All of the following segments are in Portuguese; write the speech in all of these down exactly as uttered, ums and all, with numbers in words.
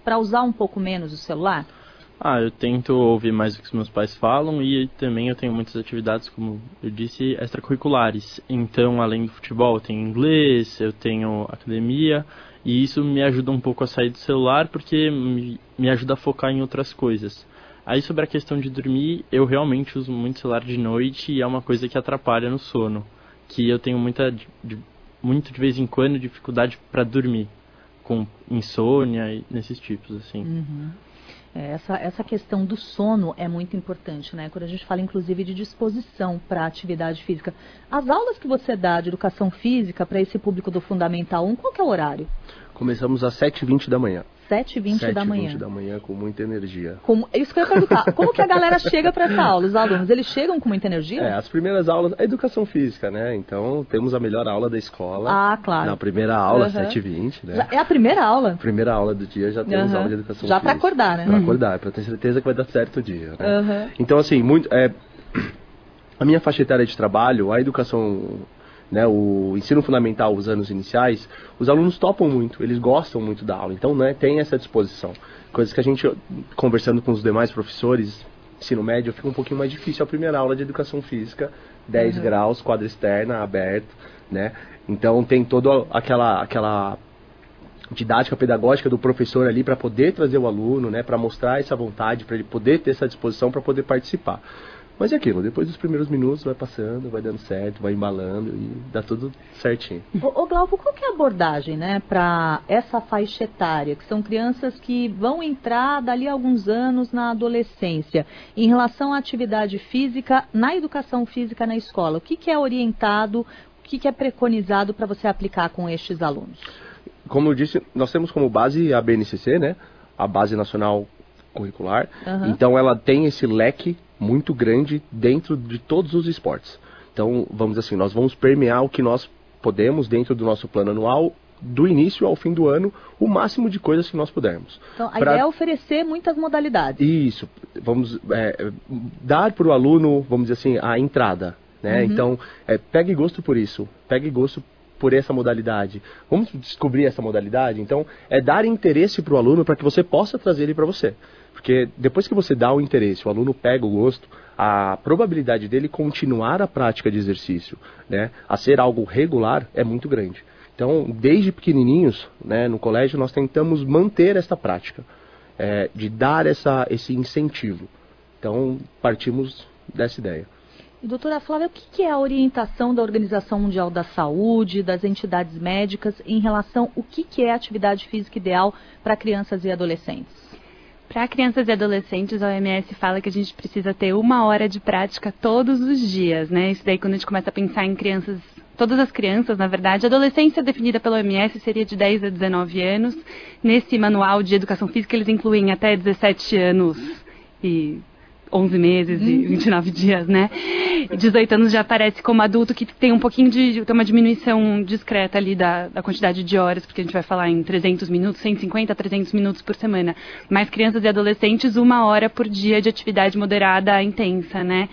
para usar um pouco menos o celular? Ah, eu tento ouvir mais o que os meus pais falam e também eu tenho muitas atividades, como eu disse, extracurriculares. Então, além do futebol, eu tenho inglês, eu tenho academia e isso me ajuda um pouco a sair do celular porque me, me ajuda a focar em outras coisas. Aí, sobre a questão de dormir, eu realmente uso muito celular de noite e é uma coisa que atrapalha no sono, que eu tenho muita, de, muito de vez em quando dificuldade para dormir, com insônia e nesses tipos, assim. Uhum. Essa, essa questão do sono é muito importante, né? Quando a gente fala, inclusive, de disposição para a atividade física. As aulas que você dá de educação física para esse público do Fundamental um, qual que é o horário? Começamos às sete e vinte da manhã. sete e vinte da manhã. sete e vinte da manhã, com muita energia. Como, isso que eu ia perguntar. Como que a galera chega para essa aula? Os alunos, eles chegam com muita energia? É, as primeiras aulas, a educação física, né? Então, temos a melhor aula da escola. Ah, claro. Na primeira aula, Uhum. sete e vinte, né? Já é a primeira aula? Primeira aula do dia, já temos Uhum. aula de educação já física. Já para acordar, né? Para acordar, para ter certeza que vai dar certo o dia, né? Uhum. Então, assim, muito... É, a minha faixa etária de trabalho, a educação... Né, o ensino fundamental, os anos iniciais, os alunos topam muito, eles gostam muito da aula, então, né, tem essa disposição. Coisas que a gente, conversando com os demais professores, ensino médio, fica um pouquinho mais difícil a primeira aula de educação física, dez uhum. graus, quadra externa, aberto, né, então tem toda aquela, aquela didática pedagógica do professor ali para poder trazer o aluno, né, para mostrar essa vontade, para ele poder ter essa disposição para poder participar. Mas é aquilo, depois dos primeiros minutos vai passando, vai dando certo, vai embalando e dá tudo certinho. Ô, ô Glauco, qual que é a abordagem, né, para essa faixa etária, que são crianças que vão entrar dali a alguns anos na adolescência, em relação à atividade física, na educação física na escola? O que, que é orientado, o que, que é preconizado para você aplicar com estes alunos? Como eu disse, nós temos como base a B N C C, né, a Base Nacional Curricular, uhum. Então ela tem esse leque muito grande dentro de todos os esportes. Então, vamos assim, nós vamos permear o que nós podemos dentro do nosso plano anual, do início ao fim do ano, o máximo de coisas que nós pudermos. Então, a pra... ideia é oferecer muitas modalidades. Isso, vamos é, dar para o aluno, vamos dizer assim, a entrada, né? Uhum. Então, é, pegue gosto por isso, pegue gosto por essa modalidade. Vamos descobrir essa modalidade? Então, é dar interesse para o aluno para que você possa trazer ele para você. Porque depois que você dá o interesse, o aluno pega o gosto, a probabilidade dele continuar a prática de exercício, né, a ser algo regular, é muito grande. Então, desde pequenininhos, né, no colégio, nós tentamos manter essa prática, é, de dar essa, esse incentivo. Então, partimos dessa ideia. Doutora Flávia, o que é a orientação da Organização Mundial da Saúde, das entidades médicas, em relação ao que é a atividade física ideal para crianças e adolescentes? Para crianças e adolescentes, a O M S fala que a gente precisa ter uma hora de prática todos os dias, né? Isso daí quando a gente começa a pensar em crianças, todas as crianças, na verdade. A adolescência definida pela O M S seria de dez a dezenove anos. Nesse manual de educação física, eles incluem até dezessete anos e onze meses e vinte e nove dias, né? dezoito anos já aparece como adulto que tem um pouquinho de, tem uma diminuição discreta ali da, da quantidade de horas, porque a gente vai falar em trezentos minutos, cento e cinquenta a trezentos minutos por semana. Mas crianças e adolescentes, uma hora por dia de atividade moderada intensa, né?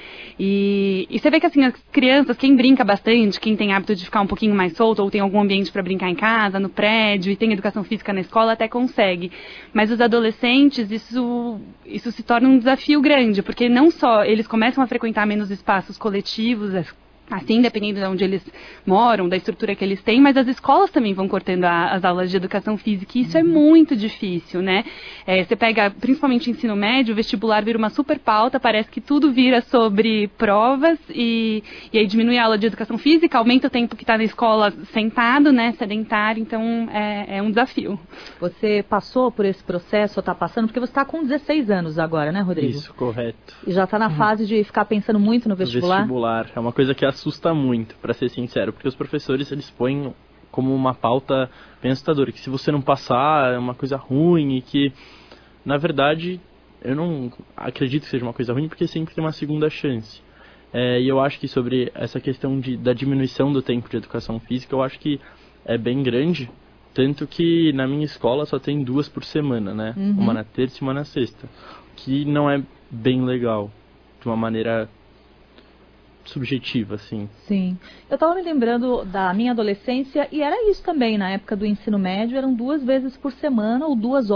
E, e você vê que assim, as crianças, quem brinca bastante, quem tem hábito de ficar um pouquinho mais solto, ou tem algum ambiente para brincar em casa, no prédio, e tem educação física na escola, até consegue. Mas os adolescentes, isso, isso se torna um desafio grande, porque não só eles começam a frequentar menos espaços coletivos, assim, dependendo de onde eles moram, da estrutura que eles têm, mas as escolas também vão cortando a, as aulas de educação física, e isso é muito difícil, né? É, você pega, principalmente o ensino médio, o vestibular vira uma super pauta, parece que tudo vira sobre provas, e, e aí diminui a aula de educação física, aumenta o tempo que está na escola sentado, né, sedentário, então é, é um desafio. Você passou por esse processo, ou está passando, porque você está com dezesseis anos agora, né, Rodrigo? Isso, correto. E já está na fase de ficar pensando muito no vestibular? Vestibular, é uma coisa que assusta muito, para ser sincero, porque os professores, eles põem como uma pauta bem assustadora, que se você não passar é uma coisa ruim e que, na verdade, eu não acredito que seja uma coisa ruim, porque sempre tem uma segunda chance. É, e eu acho que sobre essa questão de, da diminuição do tempo de educação física, eu acho que é bem grande, tanto que na minha escola só tem duas por semana, né? Uhum. Uma na terça e uma na sexta, que não é bem legal, de uma maneira subjetiva, assim. Sim. Eu estava me lembrando da minha adolescência, e era isso também, na época do ensino médio, eram duas vezes por semana ou duas horas